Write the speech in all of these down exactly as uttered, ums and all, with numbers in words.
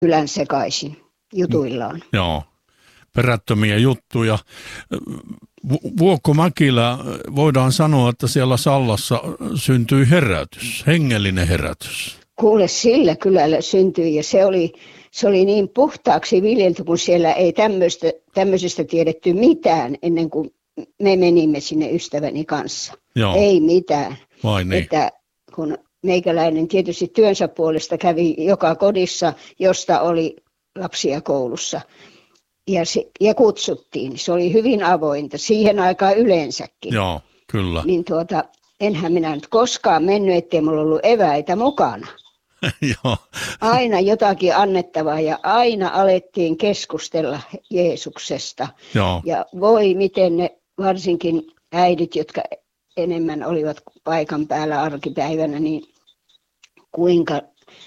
kylän sekaisin jutuillaan. Joo, perättömiä juttuja. Vuokko Mäkilä, voidaan sanoa, että siellä Sallassa syntyi herätys, hengellinen herätys. Kuule, sillä kylällä syntyi ja se oli, se oli niin puhtaaksi viljelty, kun siellä ei tämmöistä, tämmöisestä tiedetty mitään ennen kuin me menimme sinne ystäväni kanssa. Joo. Ei mitään. Vai niin? Että kun meikäläinen tietysti työnsä puolesta kävi joka kodissa, josta oli lapsia koulussa. Ja, se, ja kutsuttiin. Se oli hyvin avointa, siihen aikaan yleensäkin. Joo, kyllä. Niin tuota, enhän minä nyt koskaan mennyt, ettei mulla ollut eväitä mukana. Joo. Aina jotakin annettavaa ja aina alettiin keskustella Jeesuksesta. Joo. Ja voi miten ne varsinkin äidit, jotka enemmän olivat paikan päällä arkipäivänä, niin kuinka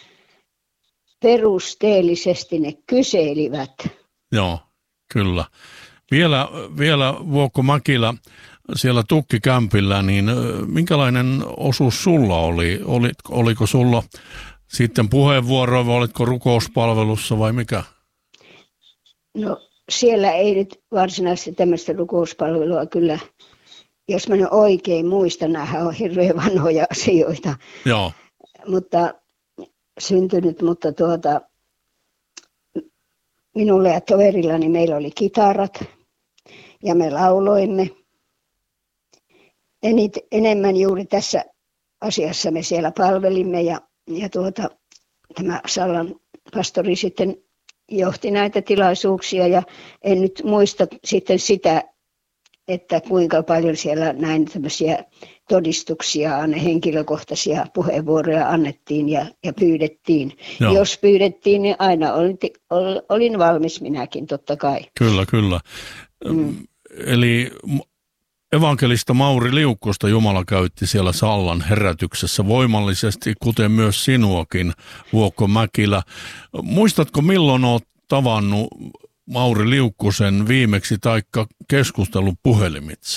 perusteellisesti ne kyselivät. Joo, kyllä. Vielä, vielä Vuokko Mäkilä siellä tukkikämpillä, niin minkälainen osuus sulla oli? oli oliko sulla sitten puheenvuoroa vai olitko rukouspalvelussa vai mikä? No siellä ei nyt varsinaisesti tämmöistä rukouspalvelua kyllä, jos mä nyt oikein muistan, nämähän on hirveän vanhoja asioita. Joo. Mutta syntynyt, mutta tuota, minulle ja toverillani meillä oli kitarat ja me lauloimme. Enit, enemmän juuri tässä asiassa me siellä palvelimme ja, ja tuota, tämä Sallan pastori sitten johti näitä tilaisuuksia ja en nyt muista sitten sitä, että kuinka paljon siellä näin tämmöisiä todistuksia, henkilökohtaisia puheenvuoroja annettiin ja, ja pyydettiin. Joo. Jos pyydettiin, niin aina olin, olin valmis minäkin, totta kai. Kyllä, kyllä. Mm. Eli evankelista Mauri Liukkosta Jumala käytti siellä Sallan herätyksessä voimallisesti, kuten myös sinuakin, Vuokko Mäkilä. Muistatko, milloin olet tavannut Mauri Liukkosen viimeksi taikka keskustellut puhelimitse?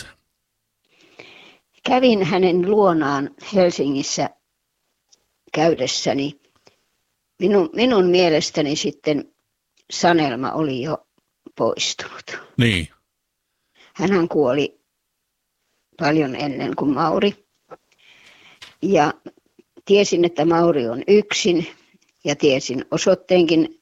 Kävin hänen luonaan Helsingissä käydessäni. Minun, minun mielestäni sitten Sanelma oli jo poistunut. Niin. Hänhän kuoli paljon ennen kuin Mauri. Ja tiesin, että Mauri on yksin ja tiesin osoitteenkin.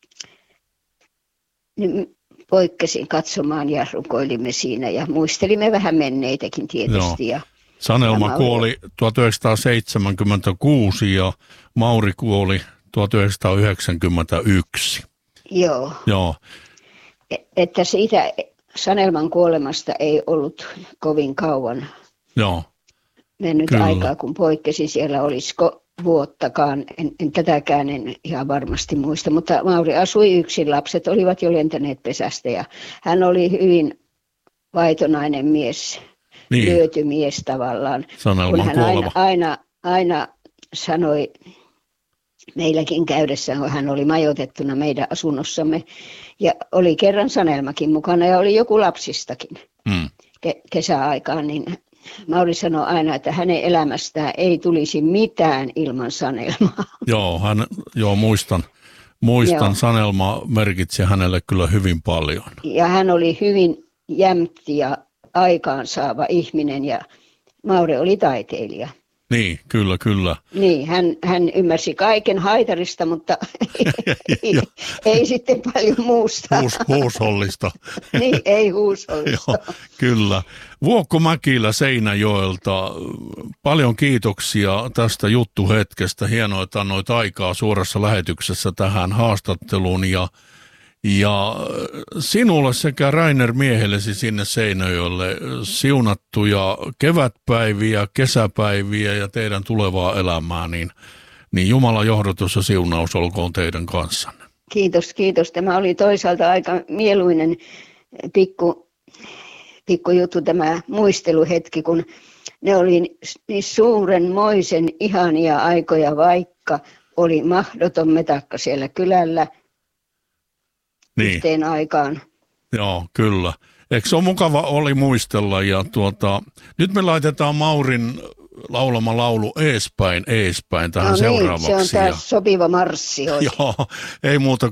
Niin poikkesin katsomaan ja rukoilimme siinä ja muistelimme vähän menneitäkin tietysti. Ja, Sanelma ja kuoli tuhatyhdeksänsataaseitsemänkymmentäkuusi ja Mauri kuoli tuhatyhdeksänsataayhdeksänkymmentäyksi. Joo. Joo. Että siitä Sanelman kuolemasta ei ollut kovin kauan Joo. mennyt Kyllä. aikaa, kun poikkesin. Siellä olisiko vuottakaan, en, en tätäkään en ihan varmasti muista, mutta Mauri asui yksin, lapset olivat jo lentäneet pesästä ja hän oli hyvin vaitonainen mies, niin. lyöty mies tavallaan. Sanelman kun hän aina, aina, aina sanoi meilläkin käydessä, kun hän oli majoitettuna meidän asunnossamme ja oli kerran Sanelmakin mukana ja oli joku lapsistakin mm. ke- kesäaikaan, niin Mauri sanoi aina, että hänen elämästään ei tulisi mitään ilman Sanelmaa. Joo, hän, joo muistan. Muistan, joo. Sanelma merkitsi hänelle kyllä hyvin paljon. Ja hän oli hyvin jämpti ja aikaansaava ihminen ja Mauri oli taiteilija. Niin, kyllä, kyllä. Niin, hän, hän ymmärsi kaiken haitarista, mutta ei, ei sitten paljon muusta. Huus, huushollista. Niin, ei huushollista. Joo, kyllä. Vuokko Mäkilä Seinäjoelta, paljon kiitoksia tästä juttuhetkestä. Hienoa, että annoit aikaa suorassa lähetyksessä tähän haastatteluun ja Ja sinulle sekä Rainer miehellesi sinne Seinäjoelle siunattuja kevätpäiviä, kesäpäiviä ja teidän tulevaa elämää, niin, niin Jumalan johdatus ja siunaus olkoon teidän kanssanne. Kiitos, kiitos. Tämä oli toisaalta aika mieluinen pikku, pikku juttu tämä muisteluhetki, kun ne oli niin suurenmoisen ihania aikoja, vaikka oli mahdoton metakka siellä kylällä. Niin. Yhteen aikaan. Joo, kyllä. Eikö se ole mukava oli muistella ja tuota, nyt me laitetaan Maurin laulama laulu Eespäin, eespäin tähän no niin, seuraavaksi. se on taas sopiva marssi. Joo, ei muuta